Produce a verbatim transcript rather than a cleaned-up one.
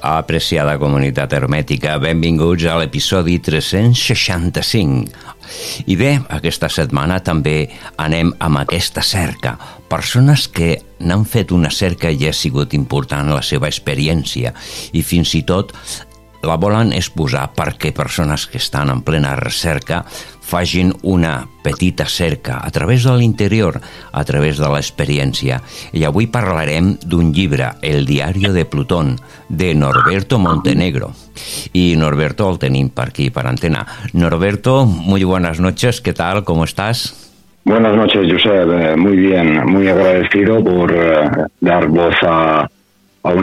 Apreciada comunitat hermètica, benvinguts a l'episodi tres-cents seixanta-cinc. I bé, aquesta setmana també anem amb aquesta cerca. Persones que n'han fet una cerca i ha sigut important la seva experiència i fins i tot la volen exposar perquè persones que estan en plena recerca facin una petita cerca a través de l'interior, a través de l'experiència. I avui parlarem d'un llibre, El diario de Plutón, de Norberto Montenegro. Y Norberto el tenim per aquí, per antena. Norberto, muy buenas noches, ¿qué tal? ¿Cómo estás? Buenas noches, Josep. Eh, muy bien, muy agradecido por eh, dar voz a,